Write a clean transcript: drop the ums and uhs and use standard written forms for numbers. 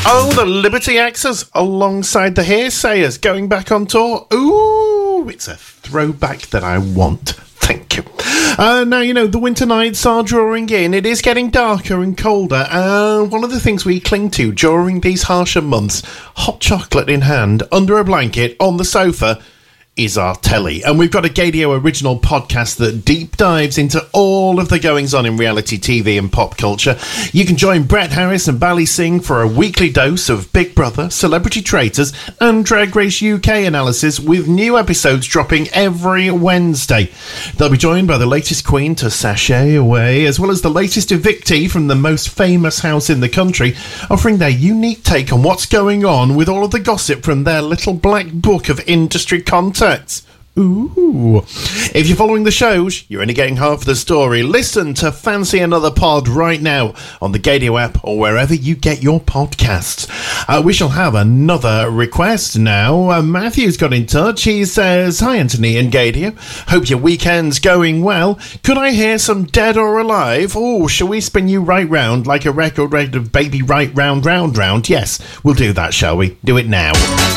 Oh, the Liberty Axes alongside the Hearsayers going back on tour. Ooh, it's a throwback that I want. Thank you. Now, you know, the winter nights are drawing in. It is getting darker and colder. One of the things we cling to during these harsher months, hot chocolate in hand, under a blanket, on the sofa, is our telly. And we've got a Gaydio original podcast that deep dives into all of the goings-on in reality TV and pop culture. You can join Brett Harris and Bally Singh for a weekly dose of Big Brother, Celebrity Traitors and Drag Race UK analysis, with new episodes dropping every Wednesday. They'll be joined by the latest queen to sashay away, as well as the latest evictee from the most famous house in the country, offering their unique take on what's going on with all of the gossip from their little black book of industry contacts. Ooh. If you're following the shows, you're only getting half the story. Listen to Fancy Another Pod right now on the Gaydio app or wherever you get your podcasts. We shall have another request now. Matthew's got in touch. He says, "Hi Anthony and Gaydio. Hope your weekend's going well. Could I hear some Dead or Alive? Oh, shall we spin you right round like a record of Baby Right Round Round Round? Yes, we'll do that, shall we? Do it now."